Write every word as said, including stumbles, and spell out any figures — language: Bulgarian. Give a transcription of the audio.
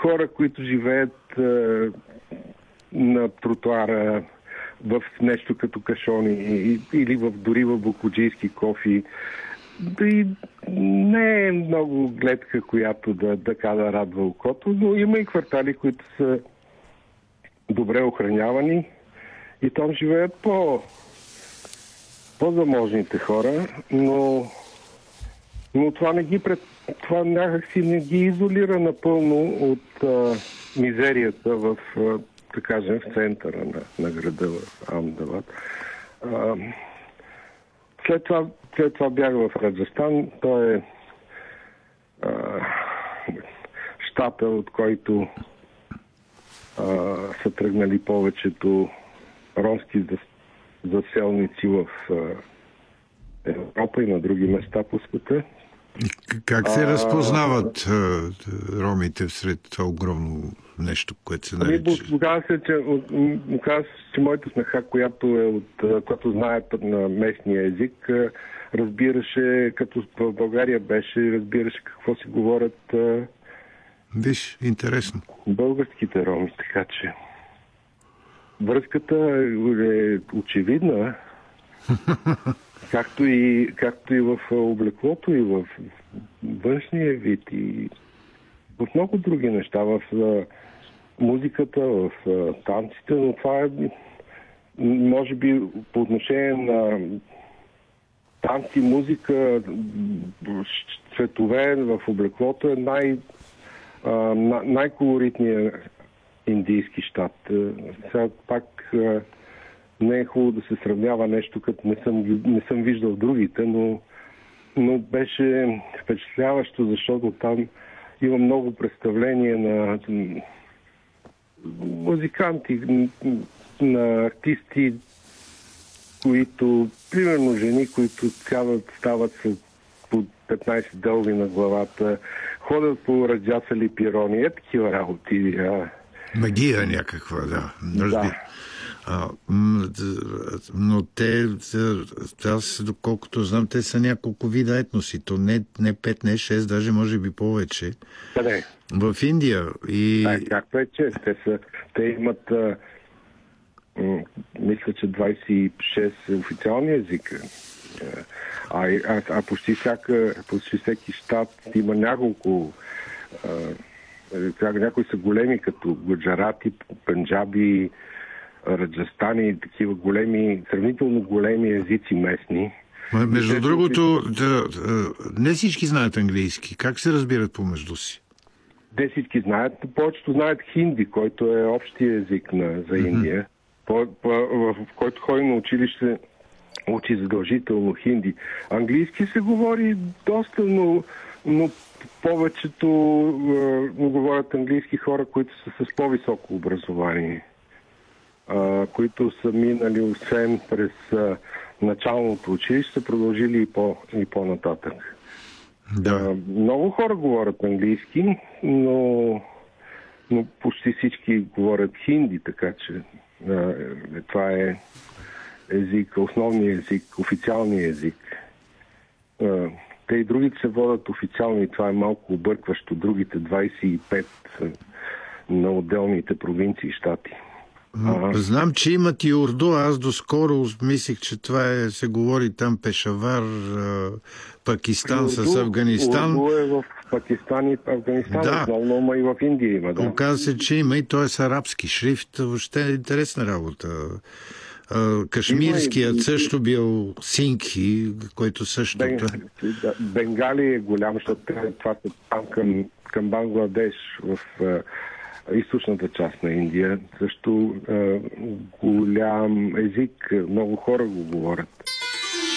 хора, които живеят а, на тротуара в нещо като кашони или в, дори в бокуджийски кофи. И не е много гледка, която да, така да радва окото, но има и квартали, които са добре охранявани и там живеят по по-заможните хора, но, но това не ги пред, това някакси не ги изолира напълно от а, мизерията в, а, да кажем, в центъра на, на града в Ахмедабад. А, след това, след това бяга в Раджастан. Той е а, щата, от който а, са тръгнали повечето ромски заселници в а, Европа и на други места по света. Как се а, разпознават а, ромите сред това огромно нещо, което се нарича? Оказва се, че, оказва се, че моята снаха, която, е от, която знае на местния език, разбираше, като в България беше, разбираше какво си говорят. Виж, интересно. Българските роми, така че връзката е очевидна, както и, както и в облеклото, и в външния вид, и в много други неща, в музиката, в танците, но това е, може би, по отношение на танци, музика, цветове в облеклото е най- най-колоритният индийски щат. Сега пак не е хубаво да се сравнява нещо, като не съм, не съм виждал другите, но, но беше впечатляващо, защото там има много представления на музиканти, на артисти, които, примерно жени, които стават, стават с по петнайсет дълги на главата, ходят по раджасали пирони, е такива работи. А... Магия някаква, да. Да. А, но те, аз доколкото знам, те са няколко вида етноси. То не, не пет, не шест, даже може би повече. Къде? В Индия. И... Да, както е, че те, са, те имат а, м, мисля, че двайсет и шест официални езика. А, а, а почти, всяка, почти всеки щат има няколко. А, някои са големи, като Гуджарати, Пенджаби, Раджастани, такива големи, сравнително големи езици местни. Между другото, да, не всички знаят английски. Как се разбират помежду си? Не всички знаят. Повечето знаят хинди, който е общия език на, за Индия. Mm-hmm. По, по, в, в който ходи на училище, учи задължително хинди. Английски се говори доста, но, но повечето е, говорят английски хора, които са с по-високо образование. Uh, които са минали освен през uh, началното училище, са продължили и, по, и по-нататък. Да. Uh, много хора говорят английски, но, но почти всички говорят хинди, така че uh, това е език, основният език, официалният език. Uh, те и другите се водят официално и това е малко объркващо. Другите двайсет и пет uh, на отделните провинции и щати. Знам, че имат и урду. Аз доскоро мислих, че това е, се говори там Пешавар, Пакистан урду, с Афганистан. Урду е в Пакистан и Афганистан, да. Основно, но и в Индия има. Да. Оказва се, че има и той е с арабски шрифт. Въобще е интересна работа. Кашмирският и... също бил синхи, който също... Бен... Бенгали е голям, защото това е там към, към Бангладеш в... източната част на Индия. Също е, голям език, много хора го говорят.